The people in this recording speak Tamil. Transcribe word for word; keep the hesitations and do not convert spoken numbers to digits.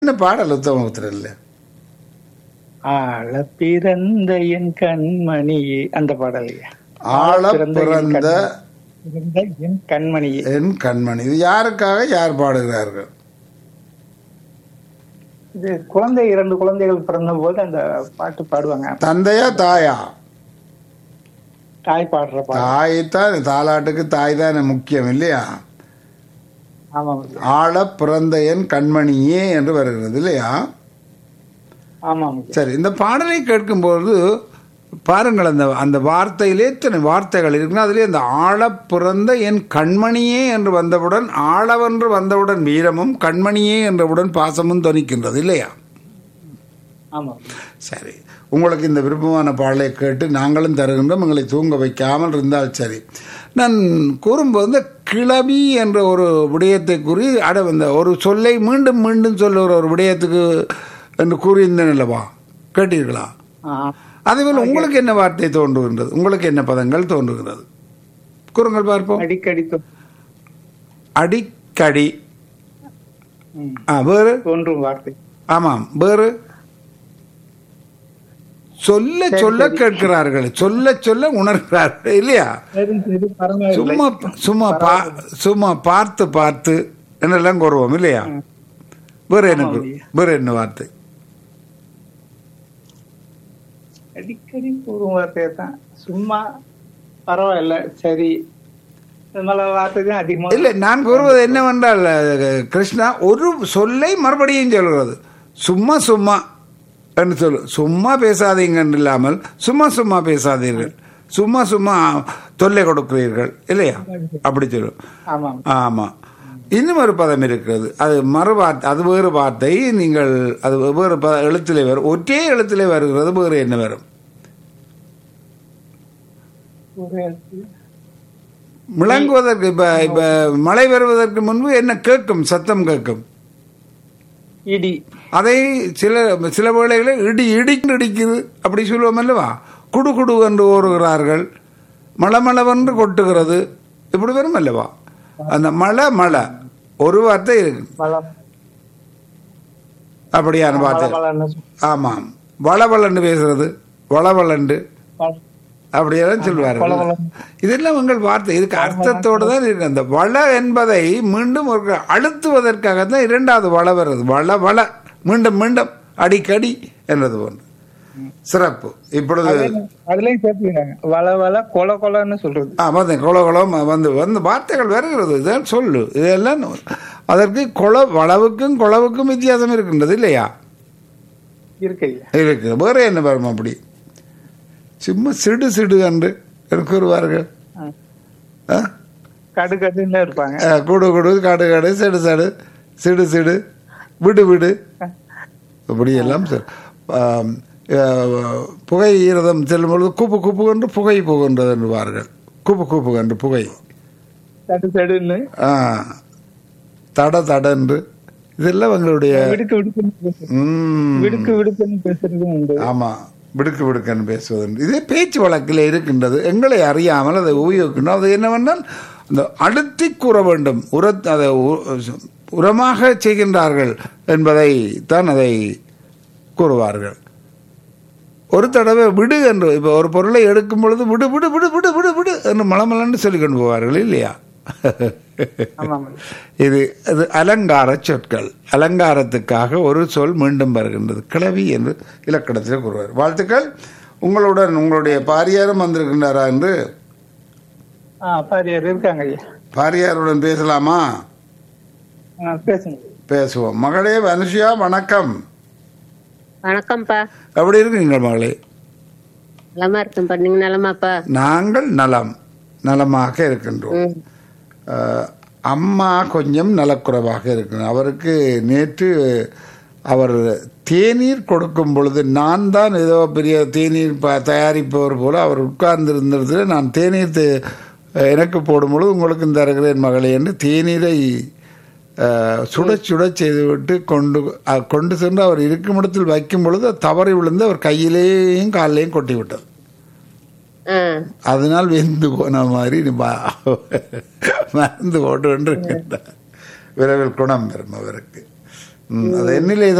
என்ன பாடல் உத்தமபுத்திரன் இல்ல? ஆள பிறந்த என் கண்மணியே அந்த பாடலையா? ஆள பிறந்த என் கண்மணியே. என் கண்மணி. இது யாருக்காக யார் பாடுகிறார்கள்? இது குழந்தை இரண்டு குழந்தைகள் பிறந்த போது அந்த பாட்டு பாடுவாங்க. தந்தையா தாயா? தாய் பாடுற பாட்டு. தாய் தான், தாலாட்டுக்கு தாய் தான் முக்கியம் இல்லையா? ஆமாம் ஆள பிறந்த என் கண்மணியே என்று வருகிறது இல்லையா? ஆமாம். சரி, இந்த பாடலை கேட்கும்போது பாருங்கள், அந்த அந்த வார்த்தையிலே இத்தனை வார்த்தைகள் இருக்குன்னா அதுலேயே அந்த ஆழ பிறந்த என் கண்மணியே என்று வந்தவுடன், ஆழவென்று வந்தவுடன் வீரமும், கண்மணியே என்றவுடன் பாசமும் தொனிக்கின்றது இல்லையா? ஆமாம். சரி, உங்களுக்கு இந்த விருப்பமான பாடலை கேட்டு நாங்களும் தருகின்றோம். எங்களை தூங்க வைக்காமல் இருந்தால் சரி. நான் கூறும்போது இந்த கிளவி என்ற ஒரு விடயத்தை கூறி அட இந்த ஒரு சொல்லை மீண்டும் மீண்டும் சொல்லுகிற ஒரு விடயத்துக்கு என்று கூறியிருந்தேன் அல்லவா? கேட்டீர்களா? அதேபோல் உங்களுக்கு என்ன வார்த்தை தோன்றுகின்றது? உங்களுக்கு என்ன பதங்கள் தோன்றுகிறது? கூறுங்கள் பார்ப்போம். அடிக்கடி அடிக்கடி. வேறு தோன்றும் வார்த்தை. ஆமாம், வேறு சொல்ல சொல்ல கேட்கிறார்கள், சொல்ல சொல்ல உணர்கிறார்கள் இல்லையா? சும்மா சும்மா பா சும்மா பார்த்து பார்த்து என்னெல்லாம் கூறுவோம் இல்லையா? வேறு என்ன வேறு என்ன வார்த்தை? அடிக்கடி கூறும் வார்த்தையை தான். சும்மா பரவாயில்ல சரி வார்த்தை தான் அதிகமாக. இல்லை, நான் கூறுவது என்னவென்றால் கிருஷ்ணா, ஒரு சொல்லை மறுபடியும் சொல்கிறது. சும்மா சும்மா என்று சொல்லு. சும்மா பேசாதீங்க இல்லாமல் சும்மா சும்மா பேசாதீர்கள், சும்மா சும்மா தொல்லை கொடுக்கிறீர்கள் இல்லையா? அப்படி சொல்லு. ஆமா. இன்னும் ஒரு பதம் இருக்கிறது, அது மறு வார்த்தை, அது வேறு வார்த்தை. நீங்கள் அது வேறு எழுத்திலே வரும், ஒற்றே எழுத்திலே வருகிறது. வேறு என்ன வரும்? முழங்குவதற்கு இப்ப இப்ப மழை வருவதற்கு முன்பு என்ன கேட்கும்? சத்தம் கேட்கும். இடி. அதை சில சில வேளைகளில் இடி இடி இடிக்குது அப்படி சொல்லுவோம் அல்லவா? குடு குடு என்று ஓடுகிறார்கள், மளமளவென்று கொட்டுகிறது, இப்படி வரும் அல்லவா? அந்த மழை மழை ஒரு வார்த்தை இருக்கு, அப்படியான வார்த்தை. ஆமாம், வளவளண்டு பேசுறது, வளவளண்டு அப்படியெல்லாம் சொல்வார்கள். இதெல்லாம் உங்கள் வார்த்தை. இதுக்கு அர்த்தத்தோடு தான் இருக்கு. அந்த வள என்பதை மீண்டும் ஒரு அழுத்துவதற்காக தான் இரண்டாவது வள வருது. வள வள மீண்டும் மீண்டும் அடிக்கடி என்றது போன்று சிறப்பு. இப்பொழுது வள வள கொல கொலன்னு சொல்றது. ஆமா, கொல கொலம் வந்து வந்து வார்த்தைகள் வருகிறது. இதுதான் சொல்லு. இதெல்லாம் அதற்கு கொல வளவுக்கும் கொளவுக்கும் வித்தியாசம் இருக்கின்றது இல்லையா? இருக்கு. வேற என்ன வரும்? அப்படி சும்மா சிடு சிடு என்று கூறுவார்கள். கடு கடுன்னு இருப்பாங்க. குடு குடு, காடு காடு, செடு செடு, சிடு சிடு, விடு விடு, அப்படியெல்லாம். புகை ஈரதம் செல்லும் பொழுது குப்பு குப்பு என்று புகை புகின்றது என்பார்கள். குப்பு குப்பு என்று புகை. தட தட என்று இதெல்லாம் எங்களுடைய. ஆமா, விடுக்கு விடுக்கன்னு பேசுவது இதே பேச்சு வழக்கில் இருக்கின்றது. எங்களை அறியாமல் அதை உபயோகிக்கணும். அது என்னவென்றால் அந்த அழுத்தி கூற வேண்டும், உர அதை உரமாக செய்கின்றார்கள் என்பதை தான் அதை கூறுவார்கள். ஒரு தடவை விடு என்று, இப்போ ஒரு பொருளை எடுக்கும் பொழுது விடு விடு விடு விடு விடு விடு என்று மலமலன்னு சொல்லிக் கொண்டு போவார்கள் இல்லையா? இது அது அலங்கார சொற்கள். அலங்காரத்துக்காக ஒரு சொல் மீண்டும் வருகின்றது. கிளவி என்று இலக்கணத்தில் கூறுவார். வாழ்த்துக்கள். உங்களுடன் உங்களுடைய பாரியாரும் வந்திருக்கின்றாரா என்று? பாரியாருடன் பேசலாமா? பேசுவோம். மகளே வனுஷியா, வணக்கம். வணக்கம்ப்பா. எப்படி இருக்கீங்க மகளே? நலமா இருக்கேன்ப்பா. நீங்க நலமாப்பா? நாங்கள் நலம் நலமாக இருக்கின்றோம். அம்மா கொஞ்சம் நலக்குறைவாக இருக்கணும். அவருக்கு நேற்று அவர் தேநீர் கொடுக்கும் பொழுது நான் தான் ஏதோ பெரிய தேநீர் தயாரிப்பவர் போல அவர் உட்கார்ந்திருந்ததுல நான் தேநீர் எனக்கு போடும் பொழுது உங்களுக்கு தருகிறேன் மகளே என்று தேநீரை சுட சுட செய்துவிட்டு கொண்டு கொண்டு சென்று அவர் இருக்கும் இடத்தில் வைக்கும் பொழுது தவறி விழுந்து அவர் கையிலேயும் காலிலையும் கொட்டி விட்டது. அதனால் வெந்து போன மாதிரி மறந்து போட்டு விரைவில் குணம் பெறும் அவருக்கு. ம், அது எண்ணிலே